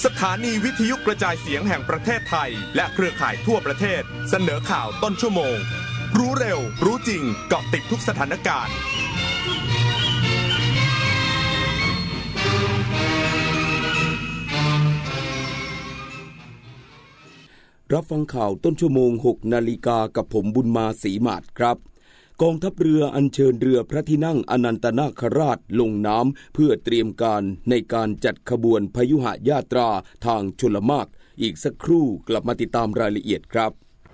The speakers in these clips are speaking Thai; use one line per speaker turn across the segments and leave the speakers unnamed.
สถานีวิทยุกระจายเสียงแห่งประเทศไทยและเครือข่ายทั่วประเทศเสนอข่าวต้นชั่วโมงรู้เร็วรู้จริงเกาะติดทุกสถานการณ์
รับฟังข่าวต้นชั่วโมง 6 นาฬิกากับผมบุญมาศรีมาศครับกองทัพเรืออัญเชิญเรือพระที่นั่งอนันตนาคราชลงน้ำเพื่อเตรียมการในการจัดขบวนพยุหญาตราทางชลมารอีกสักครู่กลับมาติดตามรายละเอียดครับ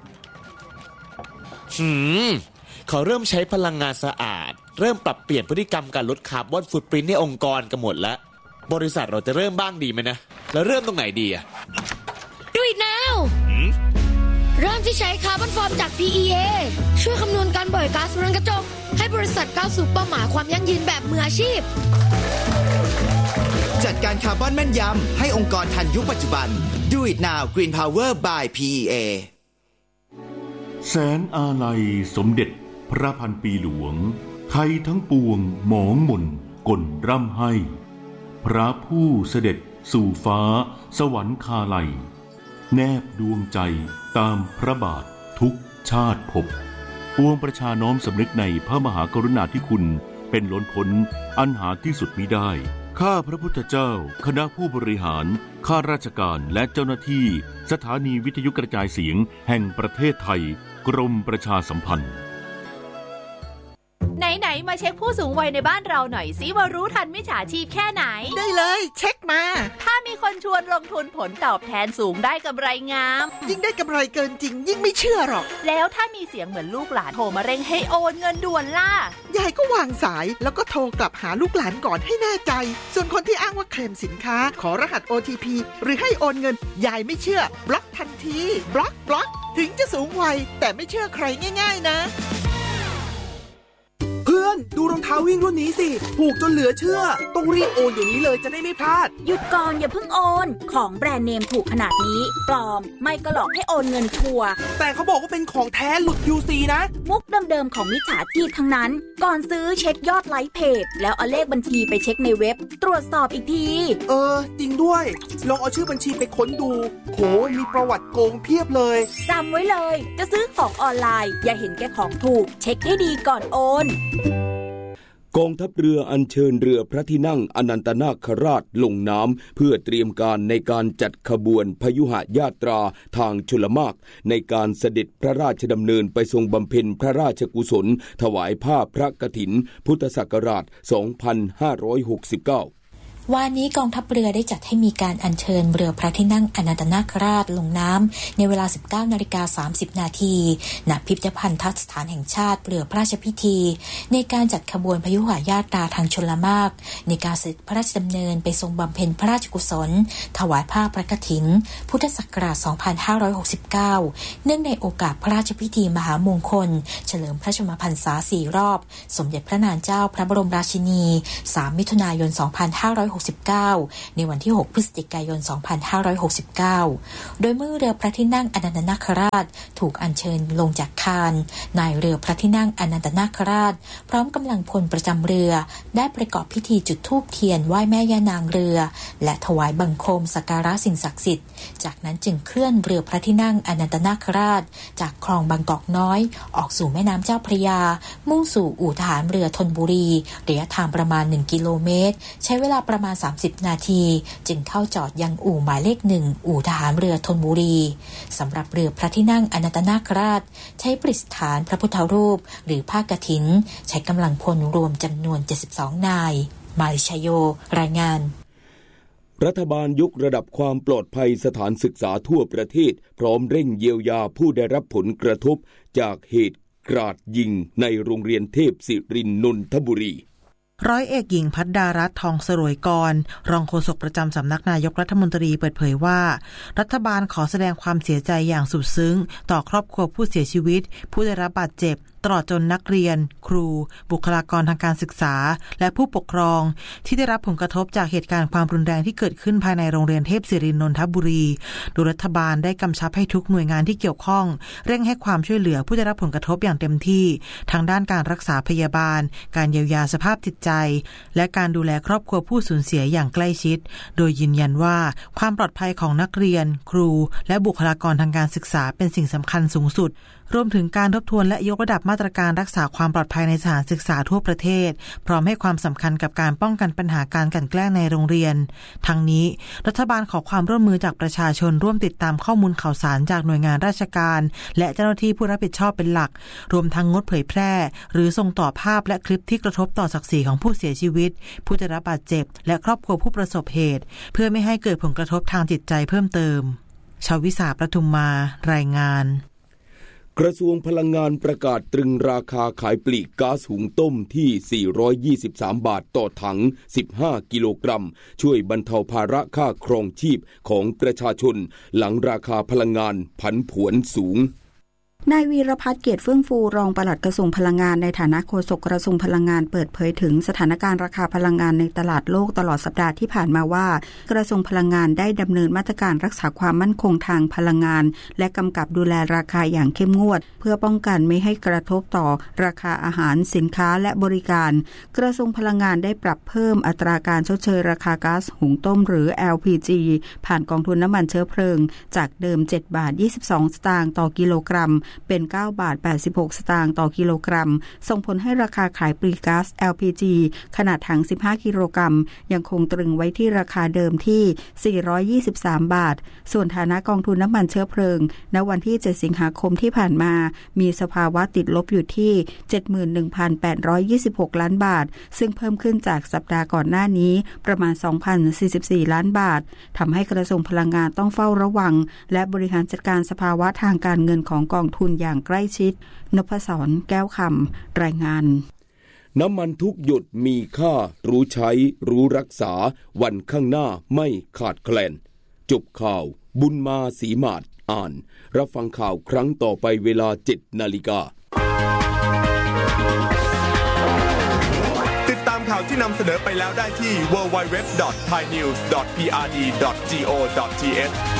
เขาเริ่มใช้พลังงานสะอาดเริ่มปรับเปลี่ยนพฤติกรรมการลดคาร์บอนฟุตปรินท์ในองค์กรกันหมดแล้วบริษัทเราจะเริ่มบ้างดีไหมนะแล้วเริ่มตรงไหนดีอะ
Do it now เริ่มที่ใช้คาร์บอนฟอร์มจาก PEA ช่วยคำนวณการปล่อยก๊าซเรือนกระจกให้บริษัทก้าวสู่เป้าหมายความยั่งยืนแบบมืออาชีพ
จัดการคาร์บอนแม่นยำให้องค์กรทันยุคปัจจุบัน Do it now Green Power by PEA
แสนอาลัยสมเด็จพระพันปีหลวงไทยทั้งปวงหมองหม่นก่นร่ำให้พระผู้เสด็จสู่ฟ้าสวรรคาลัยแนบดวงใจตามพระบาททุกชาติภพปวงประชาน้อมสำนึกในพระมหากรุณาธิคุณเป็นล้นพ้นอันหาที่สุดมิได้ข้าพระพุทธเจ้าคณะผู้บริหารข้าราชการและเจ้าหน้าที่สถานีวิทยุกระจายเสียงแห่งประเทศไทยกรมประชาสัมพันธ์
ไหนๆมาเช็คผู้สูงวัยในบ้านเราหน่อยสิว่ารู้ทันมิจฉาชีพแค่ไหน
ได้เลยเช็คมา
ถ้ามีคนชวนลงทุนผลตอบแทนสูงได้กำไรงาม
ยิ่งได้กำไรเกินจริงยิ่งไม่เชื่อหรอก
แล้วถ้ามีเสียงเหมือนลูกหลานโทรมาเร่งให้โอนเงินด่วนล่ะ
ยายก็วางสายแล้วก็โทรกลับหาลูกหลานก่อนให้แน่ใจส่วนคนที่อ้างว่าเคลมสินค้าขอรหัส OTP หรือให้โอนเงินยายไม่เชื่อบล็อกทันทีบล็อกถึงจะสูงวัยแต่ไม่เชื่อใครง่ายๆนะ
เพื่อนดูรองเท้าวิ่งรุ่นนี้สิถูกจนเหลือเชื่อต้องรีบโอนเดี๋ยวนี้เลยจะได้ไม่พลาด
หยุดก่อนอย่าเพิ่งโอนของแบรนด์เนมถูกขนาดนี้ปลอมไม่ก็หลอกให้โอนเงินชัวร์
แต่เขาบอกว่าเป็นของแท้หลุด QC นะ
มุกเดิมๆของมิจฉาชีพทั้งนั้นก่อนซื้อเช็คยอดไลค์เพจแล้วเอาเลขบัญชีไปเช็คในเว็บตรวจสอบอีกที
จริงด้วยลองเอาชื่อบัญชีไปค้นดูโหมีประวัติโกงเพียบเลย
จำไว้เลยจะซื้อของออนไลน์อย่าเห็นแก่ของถูกเช็คให้ดีก่อนโอน
กองทัพเรืออัญเชิญเรือพระที่นั่งอนันตนาคราชลงน้ำเพื่อเตรียมการในการจัดขบวนพยุหญาตราทางชลมารในการเสด็จพระราชดำเนินไปทรงบำเพ็ญพระราชกุศลถวายผ้าพระกฐินพุทธศักราช 2569
วันนี้กองทัพเรือได้จัดให้มีการอัญเชิญเรือพระที่นั่งอนันตนาคราชลงน้ำในเวลา 19:30 น.ณ พิพิธภัณฑสถานแห่งชาติเรือพระราชพิธีในการจัดขบวนพยุหญาตราทางชลมารในการเสด็จพระราชดำเนินไปทรงบำเพ็ญพระราชกุศลถวายผ้าพระกฐินพุทธศักราช 2569 เนื่องในโอกาสพระราชพิธีมหามงคลเฉลิมพระชนมพรรษา 4 รอบสมเด็จพระนางเจ้าพระบรมราชินี 3 มิถุนายน 2569 ในวันที่ 6 พฤศจิกายน 2569 โดยเมื่อเรือพระที่นั่งอนันตนาคราชถูกอัญเชิญลงจากคานนายเรือพระที่นั่งอนันตนาคราชพร้อมกำลังพลประจำเรือได้ประกอบพิธีจุดธูปเทียนไหว้แม่ย่านางเรือและถวายบังคมสักการะสิ่งศักดิ์สิทธิ์จากนั้นจึงเคลื่อนเรือพระที่นั่งอนันตนาคราชจากคลองบางกอกน้อยออกสู่แม่น้ำเจ้าพระยามุ่งสู่อู่ทหารเรือธนบุรีระยะทางประมาณ 1 กิโลเมตรใช้เวลาประมาณ30 นาทีจึงเข้าจอดยังอู่หมายเลข 1 อู่ทหารเรือธนบุรีสำหรับเรือพระที่นั่งอนันตนาคราชใช้ประดิษฐานพระพุทธรูปหรือผ้ากฐินใช้กำลังพลรวมจำนวน72 นายมาริชโยรายงาน
รัฐบาลยกระดับความปลอดภัยสถานศึกษาทั่วประเทศพร้อมเร่งเยียวยาผู้ได้รับผลกระทบจากเหตุกราดยิงในโรงเรียนเทพศิรินทร์นนทบุรี
ร้อยเอกหญิงภัทรดารัตน์ทองสรวยกรรองโฆษกประจำสำนักนายกรัฐมนตรีเปิดเผยว่ารัฐบาลขอแสดงความเสียใจอย่างสุดซึ้งต่อครอบครัวผู้เสียชีวิตผู้ได้รับบาดเจ็บตลอดจนนักเรียนครูบุคลากรทางการศึกษาและผู้ปกครองที่ได้รับผลกระทบจากเหตุการณ์ความรุนแรงที่เกิดขึ้นภายในโรงเรียนเทพศิรินนนทบุรีโดยรัฐบาลได้กำชับให้ทุกหน่วยงานที่เกี่ยวข้องเร่งให้ความช่วยเหลือผู้ได้รับผลกระทบอย่างเต็มที่ทางด้านการรักษาพยาบาลการเยียวยาสภาพจิตใจและการดูแลครอบครัวผู้สูญเสียอย่างใกล้ชิดโดยยืนยันว่าความปลอดภัยของนักเรียนครูและบุคลากรทางการศึกษาเป็นสิ่งสำคัญสูงสุดรวมถึงการทบทวนและยกระดับมาตรการรักษาความปลอดภัยในสถานศึกษาทั่วประเทศพร้อมให้ความสำคัญกับการป้องกันปัญหาการกลั่นแกล้งในโรงเรียนทั้งนี้รัฐบาลขอความร่วมมือจากประชาชนร่วมติดตามข้อมูลข่าวสารจากหน่วยงานราชการและเจ้าหน้าที่ผู้รับผิดชอบเป็นหลักรวมทั้งงดเผยแพร่หรือส่งต่อภาพและคลิปที่กระทบต่อศักดิ์ศรีของผู้เสียชีวิตผู้ได้รับบาดเจ็บและครอบครัวผู้ประสบเหตุเพื่อไม่ให้เกิดผลกระทบทางจิตใจเพิ่มเติมชวิสาประทุมมารายงาน
กระทรวงพลังงานประกาศตรึงราคาขายปลีกก๊าซหุงต้มที่423 บาทต่อถัง15กิโลกรัมช่วยบรรเทาภาระค่าครองชีพของประชาชนหลังราคาพลังงานผันผวนสูง
นายวีรพัฒน์เกียรติเฟื่องฟูรองปลัดกระทรวงพลังงานในฐานะโฆษกกระทรวงพลังงานเปิดเผยถึงสถานการณ์ราคาพลังงานในตลาดโลกตลอดสัปดาห์ที่ผ่านมาว่ากระทรวงพลังงานได้ดำเนินมาตรการรักษาความมั่นคงทางพลังงานและกำกับดูแลราคาอย่างเข้มงวดเพื่อป้องกันไม่ให้กระทบต่อราคาอาหารสินค้าและบริการกระทรวงพลังงานได้ปรับเพิ่มอัตราการชดเชยราคาก๊าซหุงต้มหรือ LPG ผ่านกองทุนน้ำมันเชื้อเพลิงจากเดิม7 บาท 22 สตางค์ต่อกิโลกรัมเป็น9 บาท 86 สตางค์ต่อกิโลกรัมส่งผลให้ราคาขายปลีกก๊าซ LPG ขนาดถัง15กิโลกรัมยังคงตรึงไว้ที่ราคาเดิมที่423 บาทส่วนฐานะกองทุนน้ำมันเชื้อเพลิงณวันที่7สิงหาคมที่ผ่านมามีสภาวะติดลบอยู่ที่ 71,826 ล้านบาทซึ่งเพิ่มขึ้นจากสัปดาห์ก่อนหน้านี้ประมาณ 2,044 ล้านบาททำให้กระทรวงพลังงานต้องเฝ้าระวังและบริหารจัดการสภาวะทางการเงินของกองทุนอย่างใกล้ชิดนพศรแก้วคำรายงาน
น้ำมันทุกหยดมีค่ารู้ใช้รู้รักษาวันข้างหน้าไม่ขาดแคลนจบข่าวบุญมาศรีมาศอ่านรับฟังข่าวครั้งต่อไปเวลา 7 นาฬิกา
ติดตามข่าวที่นำเสนอไปแล้วได้ที่ www.thainews.prd.go.th